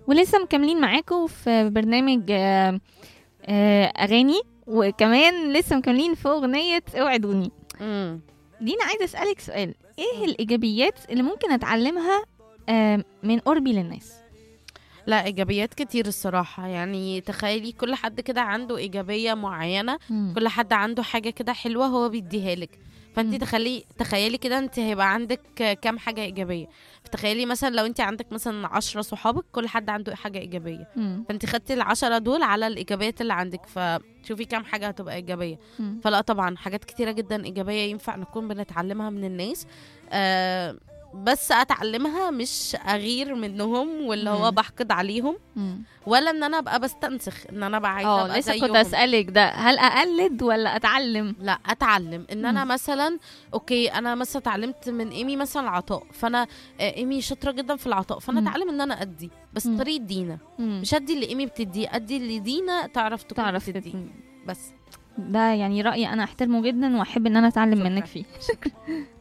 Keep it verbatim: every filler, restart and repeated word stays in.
ولسه مكملين معاكم في برنامج آه، آه، اغاني، وكمان لسه مكملين في اغنيه اوعدوني. امم دينا، عايزه اسالك سؤال: ايه الايجابيات اللي ممكن اتعلمها آه، من قربي للناس؟ لا، ايجابيات كتير الصراحه. يعني تخيلي كل حد كده عنده ايجابيه معينه، مم. كل حد عنده حاجه كده حلوه هو بيديها لك. فانت مم. تخلي تخيلي كده انت هيبقى عندك كام حاجه ايجابيه. فتخيلي مثلا لو انت عندك مثلا عشرة صحابك كل حد عنده حاجه ايجابيه، مم. فانت خدتي العشرة دول على الايجابيات اللي عندك، فشوفي كام حاجه هتبقى ايجابيه. مم. فلا طبعا حاجات كتيره جدا ايجابيه ينفع نكون بنتعلمها من الناس. آه بس اتعلمها مش اغير منهم واللي هو مم. بحقد عليهم، مم. ولا ان انا ابقى بستنسخ ان انا بقى عايزه اه، ابقى لسه كنت زيهم. اسالك ده، هل اقلد ولا اتعلم؟ لا، اتعلم ان انا مم. مثلا اوكي، انا مثلا اتعلمت من ايمي مثلا العطاء، فانا آه، ايمي شاطره جدا في العطاء، فانا مم. اتعلم ان انا ادي بس مم. طريقه دينا. مم. مش ادي اللي ايمي بتديه، ادي اللي دينا تعرف تكون تعرف بتديه تت- بس. ده يعني رأيي أنا أحترمه جدا وأحب إن أنا أتعلم شكرا. منك فيه.